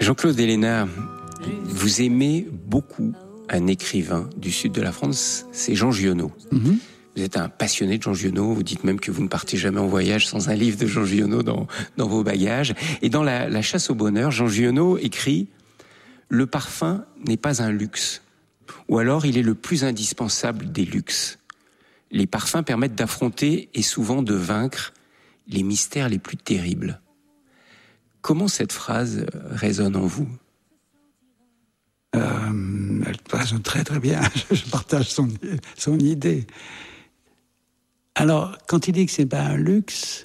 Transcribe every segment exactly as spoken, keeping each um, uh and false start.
Jean-Claude Hélénard, vous aimez beaucoup un écrivain du sud de la France, c'est Jean Giono. Mm-hmm. Vous êtes un passionné de Jean Giono, vous dites même que vous ne partez jamais en voyage sans un livre de Jean Giono dans, dans vos bagages. Et dans la, la chasse au bonheur, Jean Giono écrit « Le parfum n'est pas un luxe, ou alors il est le plus indispensable des luxes. Les parfums permettent d'affronter et souvent de vaincre les mystères les plus terribles. » Comment cette phrase résonne en vous ? euh, Elle résonne très très bien, je partage son, son idée. Alors, quand il dit que c'est pas un luxe,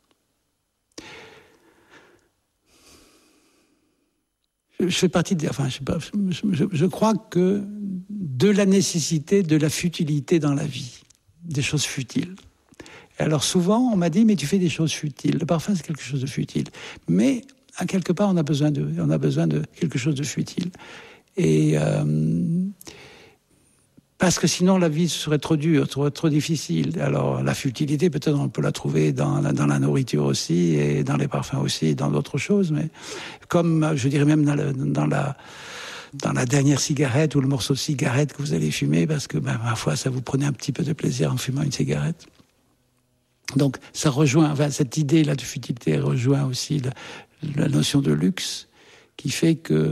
je, je fais partie de... Enfin, je, sais pas, je, je, je crois que de la nécessité, de la futilité dans la vie, des choses futiles. Alors souvent, on m'a dit, mais tu fais des choses futiles. Le parfum, c'est quelque chose de futile. Mais, à quelque part, on a besoin de, on a besoin de quelque chose de futile. Et... Euh, Parce que sinon, la vie serait trop dure, trop, trop difficile. Alors, la futilité, peut-être on peut la trouver dans la, dans la nourriture aussi, et dans les parfums aussi, et dans d'autres choses. Mais comme, je dirais même dans, le, dans, la, dans la dernière cigarette ou le morceau de cigarette que vous allez fumer, parce que, ben, parfois, ça vous prenait un petit peu de plaisir en fumant une cigarette. Donc, ça rejoint, enfin, cette idée-là de futilité rejoint aussi la, la notion de luxe, qui fait que...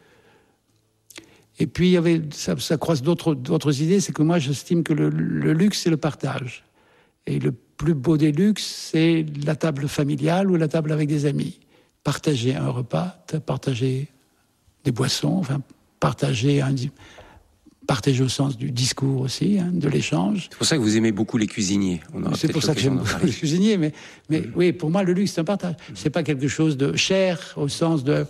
Et puis, il y avait, ça, ça croise d'autres, d'autres idées, c'est que moi, j'estime que le, le luxe, c'est le partage. Et le plus beau des luxes, c'est la table familiale ou la table avec des amis. Partager un repas, partager des boissons, enfin, partager, un, partager au sens du discours aussi, hein, de l'échange. C'est pour ça que vous aimez beaucoup les cuisiniers. On aura c'est pour ça que j'aime beaucoup les cuisiniers, mais, mais mmh. oui, pour moi, le luxe, c'est un partage. Mmh. C'est pas quelque chose de cher, au sens de...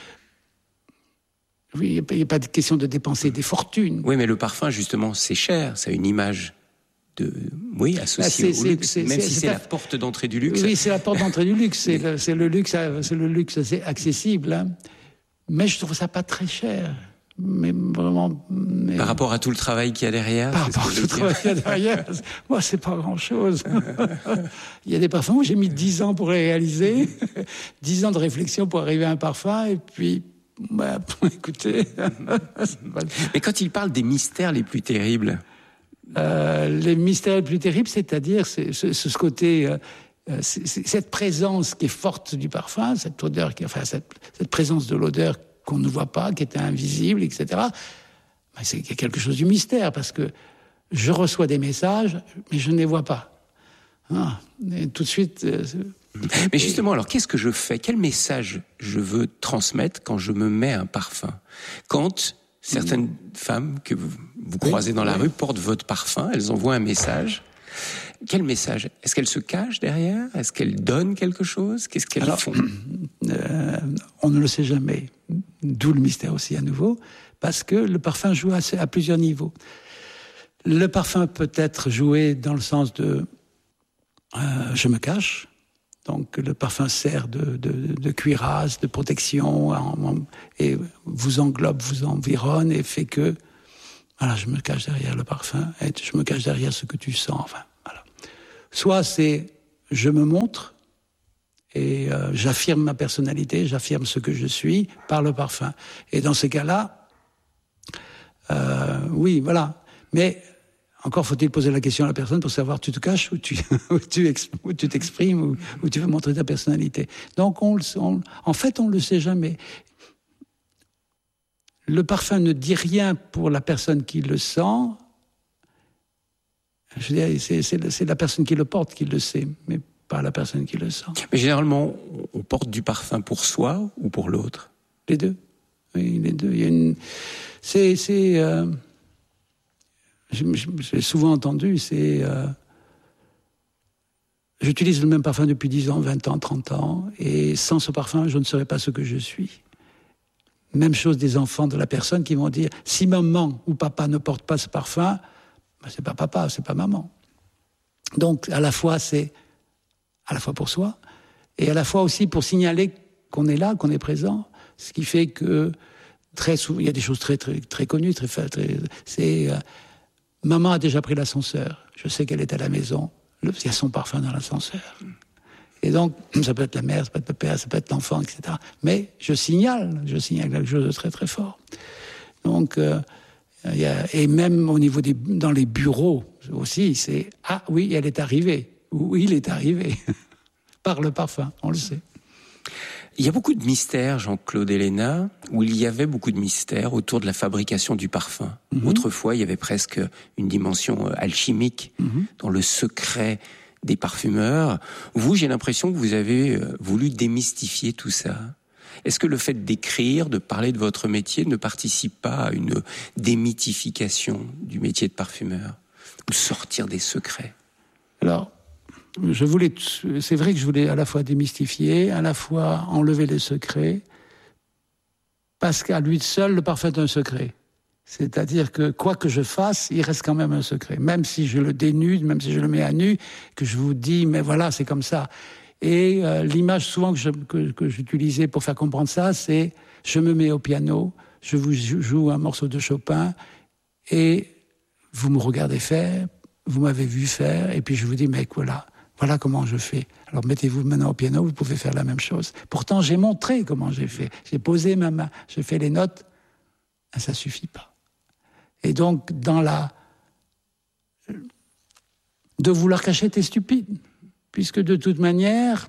Oui, il n'y a pas de question de dépenser des fortunes. Oui, mais le parfum, justement, c'est cher. Ça a une image de, oui, associée bah, au luxe. C'est, même c'est, si c'est, c'est la porte d'entrée du luxe. Oui, c'est la porte d'entrée du luxe. C'est, le, c'est le luxe, c'est le luxe assez accessible. Hein. Mais je trouve ça pas très cher. Mais vraiment. Mais... Par rapport à tout le travail qu'il y a derrière. Par rapport à tout le travail qu'il y a derrière. Moi, c'est pas grand-chose. Il y a des parfums où j'ai mis dix ans pour les réaliser, dix ans de réflexion pour arriver à un parfum, et puis. Bah, écoutez. Mais quand il parle des mystères les plus terribles. Euh, les mystères les plus terribles, c'est-à-dire c'est, c'est, ce côté, euh, c'est, c'est cette présence qui est forte du parfum, cette odeur, qui, enfin cette, cette présence de l'odeur qu'on ne voit pas, qui est invisible, et cetera. Bah, c'est il y a quelque chose du mystère parce que je reçois des messages, mais je ne les vois pas. Ah, et tout de suite. Euh, Mais justement, alors, qu'est-ce que je fais ? Quel message je veux transmettre quand je me mets un parfum ? Quand certaines mmh. femmes que vous, vous croisez oui, dans la oui. rue portent votre parfum, elles envoient un message. Quel message ? Est-ce qu'elles se cachent derrière ? Est-ce qu'elles donnent quelque chose ? Qu'est-ce qu'elles alors, font ? euh, On ne le sait jamais. D'où le mystère aussi à nouveau, parce que le parfum joue à, à plusieurs niveaux. Le parfum peut être joué dans le sens de euh, je me cache. Donc le parfum sert de, de, de cuirasse, de protection, en, en, et vous englobe, vous environne, et fait que, voilà, je me cache derrière le parfum, et je me cache derrière ce que tu sens, enfin, voilà. Soit c'est, je me montre, et euh, j'affirme ma personnalité, j'affirme ce que je suis par le parfum. Et dans ces cas-là, euh, oui, voilà. Mais... Encore faut-il poser la question à la personne pour savoir tu te caches ou tu, ou tu, ex, ou tu t'exprimes ou, ou tu veux montrer ta personnalité. Donc, on, on, en fait, on ne le sait jamais. Le parfum ne dit rien pour la personne qui le sent. Je veux dire, c'est, c'est, c'est la personne qui le porte qui le sait, mais pas la personne qui le sent. Mais généralement, on porte du parfum pour soi ou pour l'autre ? Les deux. Oui, les deux. Il y a une... C'est... c'est euh... J'ai souvent entendu, c'est... Euh, j'utilise le même parfum depuis dix ans, vingt ans, trente ans, et sans ce parfum, je ne serais pas ce que je suis. Même chose des enfants de la personne qui vont dire, si maman ou papa ne porte pas ce parfum, ben c'est pas papa, c'est pas maman. Donc, à la fois, c'est à la fois pour soi, et à la fois aussi pour signaler qu'on est là, qu'on est présent, ce qui fait que très souvent, il y a des choses très, très, très connues, très, très, c'est... Euh, maman a déjà pris l'ascenseur. Je sais qu'elle est à la maison. Il y a son parfum dans l'ascenseur. Et donc, ça peut être la mère, ça peut être le père, ça peut être l'enfant, et cetera. Mais je signale, je signale quelque chose de très très fort. Donc, euh, y a, et même au niveau des, dans les bureaux aussi, c'est « Ah oui, elle est arrivée » ou « Il est arrivé » par le parfum, on le sait. Il y a beaucoup de mystères, Jean-Claude Héléna, où il y avait beaucoup de mystères autour de la fabrication du parfum. Mm-hmm. Autrefois, il y avait presque une dimension alchimique mm-hmm. dans le secret des parfumeurs. Vous, j'ai l'impression que vous avez voulu démystifier tout ça. Est-ce que le fait d'écrire, de parler de votre métier ne participe pas à une démythification du métier de parfumeur, ou sortir des secrets? Alors, je voulais, c'est vrai que je voulais à la fois démystifier, à la fois enlever les secrets, parce qu'à lui seul, le parfum est un secret. C'est-à-dire que quoi que je fasse, il reste quand même un secret. Même si je le dénude, même si je le mets à nu, que je vous dis, mais voilà, c'est comme ça. Et euh, l'image souvent que, je, que, que j'utilisais pour faire comprendre ça, c'est je me mets au piano, je vous joue un morceau de Chopin, et vous me regardez faire, vous m'avez vu faire, et puis je vous dis, mec, voilà. Voilà comment je fais. Alors mettez-vous maintenant au piano, vous pouvez faire la même chose. Pourtant, j'ai montré comment j'ai fait. J'ai posé ma main, j'ai fait les notes. Ça suffit pas. Et donc, dans la... de vouloir cacher, t'es stupide. Puisque de toute manière...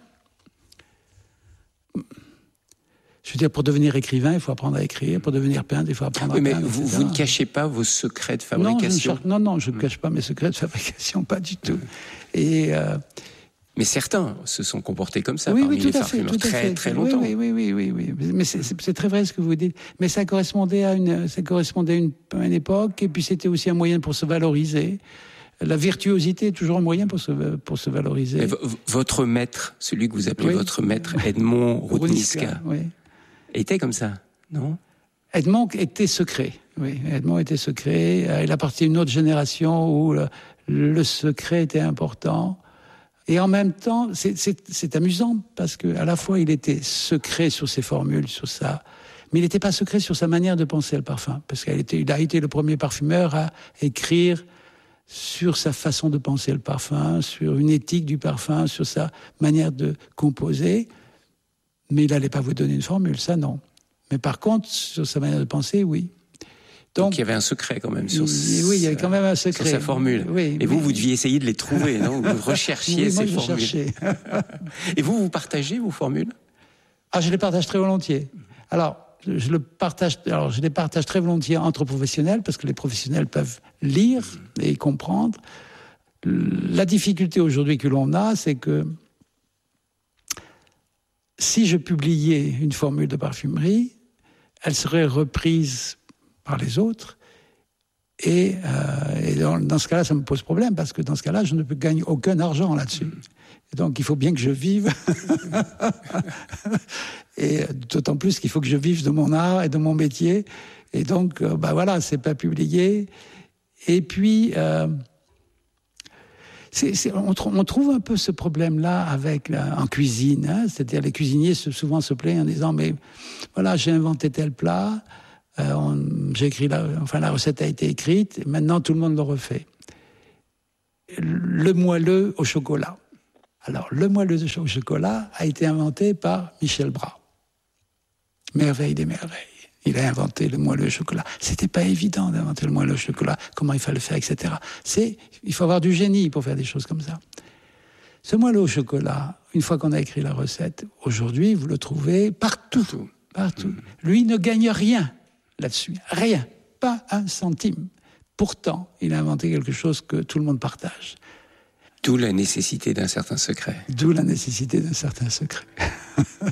Je veux dire, pour devenir écrivain, il faut apprendre à écrire. Pour devenir peintre, il faut apprendre oui, à peindre. Mais vous, vous ne cachez pas vos secrets de fabrication? Non, non, non, je ne cache pas mes secrets de fabrication, pas du tout. Et euh... Mais certains se sont comportés comme ça oui, parmi oui, tout les à parfumeurs fait, tout très, à fait. très longtemps. Oui, oui, oui, oui, oui, oui. Mais c'est, c'est, c'est très vrai ce que vous dites. Mais ça correspondait à une, ça correspondait à une, à une époque, et puis c'était aussi un moyen pour se valoriser. La virtuosité est toujours un moyen pour se, pour se valoriser. V- votre maître, celui que vous appelez oui. votre maître, Edmond Roudniczka, oui. était comme ça, non? Edmond était secret. Oui, Edmond était secret. Il appartenait à une autre génération où le, le secret était important. Et en même temps, c'est, c'est, c'est amusant parce que à la fois il était secret sur ses formules, sur ça, mais il n'était pas secret sur sa manière de penser le parfum, parce qu'il était, il a été le premier parfumeur à écrire sur sa façon de penser le parfum, sur une éthique du parfum, sur sa manière de composer. Mais il n'allait pas vous donner une formule, ça non. Mais par contre, sur sa manière de penser, oui. Donc, Donc il y avait un secret quand même sur, il, oui, il y avait quand même un secret. sur sa formule. Oui, et vous, oui. vous deviez essayer de les trouver, non? Vous recherchiez oui, ces moi, je formules. Cherchais. Et vous, vous partagez vos formules? Ah, je les partage très volontiers. Alors, je, le partage, alors, je les partage très volontiers entre professionnels, parce que les professionnels peuvent lire et comprendre. La difficulté aujourd'hui que l'on a, c'est que si je publiais une formule de parfumerie, elle serait reprise par les autres. Et, euh, et dans, dans ce cas-là, ça me pose problème, parce que dans ce cas-là, je ne peux gagner aucun argent là-dessus. Et donc, il faut bien que je vive. Et d'autant plus qu'il faut que je vive de mon art et de mon métier. Et donc, euh, bah voilà, c'est pas publié. Et puis... Euh, C'est, c'est, on, on trouve un peu ce problème-là avec la, en cuisine, hein, c'est-à-dire les cuisiniers se, souvent se plaignent en disant mais voilà, j'ai inventé tel plat, euh, on, j'ai écrit la, enfin la recette a été écrite, et maintenant tout le monde le refait. Le moelleux au chocolat. Alors le moelleux au chocolat a été inventé par Michel Bras. Merveille des merveilles. Il a inventé le moelleux au chocolat. C'était pas évident d'inventer le moelleux au chocolat, comment il fallait le faire, et cetera. C'est, il faut avoir du génie pour faire des choses comme ça. Ce moelleux au chocolat, une fois qu'on a écrit la recette, aujourd'hui, vous le trouvez partout. Partout. partout. Mmh. Lui ne gagne rien là-dessus. Rien. Pas un centime. Pourtant, il a inventé quelque chose que tout le monde partage. D'où la nécessité d'un certain secret. D'où la nécessité d'un certain secret.